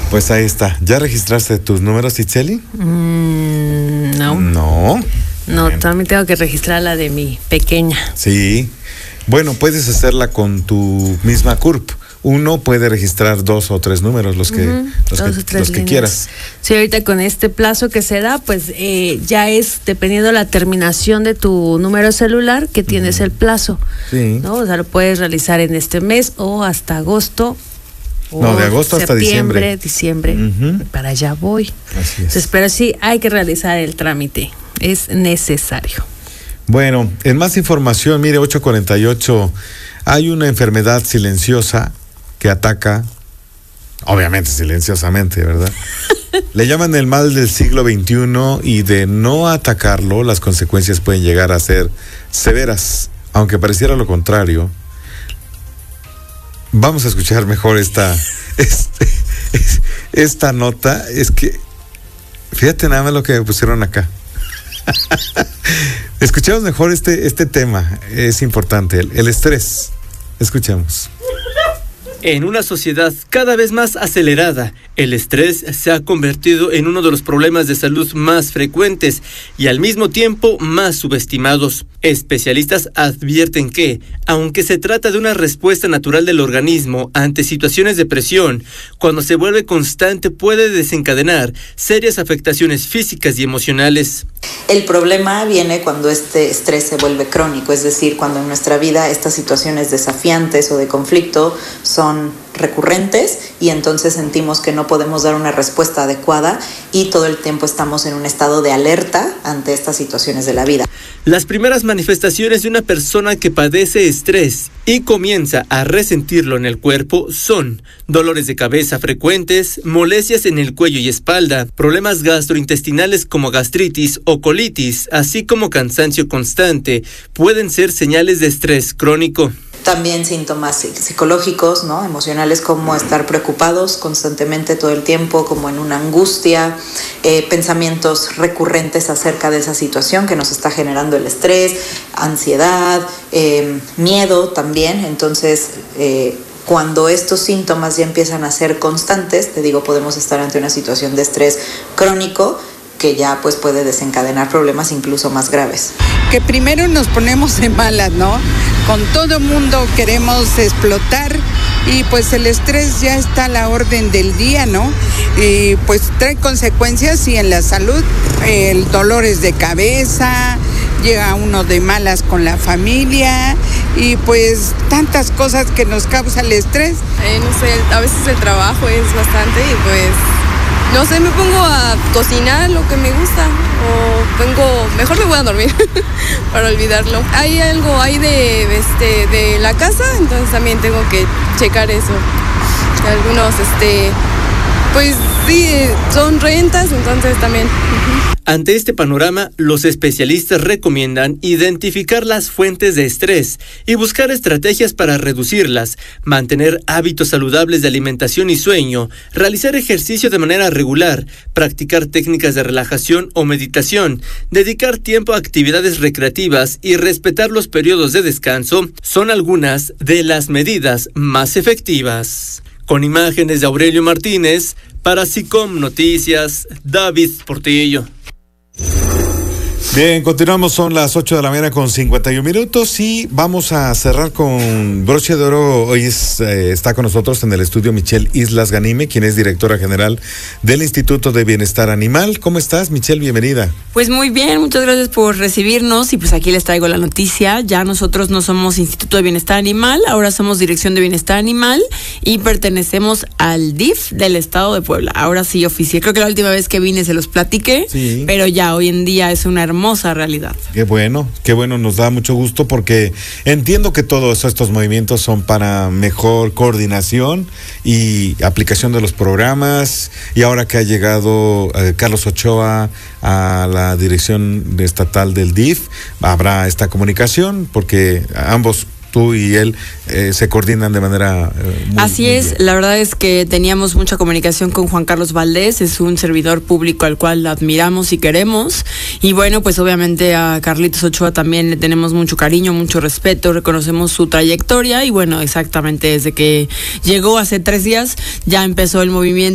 Pues ahí está. ¿Ya registraste tus números, Itzeli? No. No. No, Bueno. también tengo que registrar la de mi pequeña. Sí. Bueno, puedes hacerla con tu misma CURP. Uno puede registrar 2 o 3 números, los que quieras. Sí, ahorita con este plazo que se da, pues ya es dependiendo de la terminación de tu número celular que tienes el plazo. Sí. ¿No? O sea, lo puedes realizar en este mes o hasta agosto. No, de agosto hasta diciembre. Diciembre. Para allá voy. Así es. Entonces, pero sí hay que realizar el trámite. Es necesario. Bueno, en más información, mire, 8:48, hay una enfermedad silenciosa que ataca, obviamente silenciosamente, ¿verdad? Le llaman el mal del siglo XXI y de no atacarlo, las consecuencias pueden llegar a ser severas, aunque pareciera lo contrario. Vamos a escuchar mejor esta nota. Es que, fíjate nada más lo que me pusieron acá. Escuchemos mejor este tema, es importante, el estrés. Escuchemos. En una sociedad cada vez más acelerada, el estrés se ha convertido en uno de los problemas de salud más frecuentes y al mismo tiempo más subestimados. Especialistas advierten que, aunque se trata de una respuesta natural del organismo ante situaciones de presión, cuando se vuelve constante puede desencadenar serias afectaciones físicas y emocionales. El problema viene cuando este estrés se vuelve crónico, es decir, cuando en nuestra vida estas situaciones desafiantes o de conflicto son recurrentes y entonces sentimos que no podemos dar una respuesta adecuada y todo el tiempo estamos en un estado de alerta ante estas situaciones de la vida. Las primeras manifestaciones de una persona que padece estrés y comienza a resentirlo en el cuerpo son dolores de cabeza frecuentes, molestias en el cuello y espalda, problemas gastrointestinales como gastritis o colitis, así como cansancio constante, pueden ser señales de estrés crónico. También síntomas psicológicos, ¿no? Emocionales, como estar preocupados constantemente todo el tiempo, como en una angustia, pensamientos recurrentes acerca de esa situación que nos está generando el estrés, ansiedad, miedo también. Entonces, cuando estos síntomas ya empiezan a ser constantes, te digo, podemos estar ante una situación de estrés crónico que ya pues puede desencadenar problemas incluso más graves. Que primero nos ponemos de malas, ¿no? Con todo mundo queremos explotar y pues el estrés ya está a la orden del día, ¿no? Y pues trae consecuencias y en la salud, dolores de cabeza, llega uno de malas con la familia y pues tantas cosas que nos causa el estrés. No sé, a veces el trabajo es bastante y pues no sé, me pongo a cocinar lo que me gusta o mejor me voy a dormir para olvidarlo. Hay algo ahí de la casa, entonces también tengo que checar eso. Algunos, pues sí, son rentas, entonces también. Ante este panorama, los especialistas recomiendan identificar las fuentes de estrés y buscar estrategias para reducirlas, mantener hábitos saludables de alimentación y sueño, realizar ejercicio de manera regular, practicar técnicas de relajación o meditación, dedicar tiempo a actividades recreativas y respetar los periodos de descanso son algunas de las medidas más efectivas. Con imágenes de Aurelio Martínez, para SICOM Noticias, David Portillo. Bien, continuamos, son las 8 de la mañana con 51 minutos y vamos a cerrar con broche de oro. Hoy está con nosotros en el estudio Michelle Islas Ganime, quien es directora general del Instituto de Bienestar Animal. ¿Cómo estás, Michelle? Bienvenida. Pues muy bien, muchas gracias por recibirnos y pues aquí les traigo la noticia. Ya nosotros no somos Instituto de Bienestar Animal, ahora somos Dirección de Bienestar Animal y pertenecemos al DIF del Estado de Puebla. Ahora sí, oficial. Creo que la última vez que vine se los platiqué, sí, pero ya hoy en día es una hermosa realidad. Qué bueno, nos da mucho gusto porque entiendo que todos estos movimientos son para mejor coordinación y aplicación de los programas, y ahora que ha llegado Carlos Ochoa a la dirección estatal del DIF, habrá esta comunicación porque ambos, tú y él, se coordinan de manera Así es, la verdad es que teníamos mucha comunicación con Juan Carlos Valdés, es un servidor público al cual admiramos y queremos, y bueno, pues obviamente a Carlitos Ochoa también le tenemos mucho cariño, mucho respeto, reconocemos su trayectoria, y bueno, exactamente desde que llegó hace 3 días ya empezó el movimiento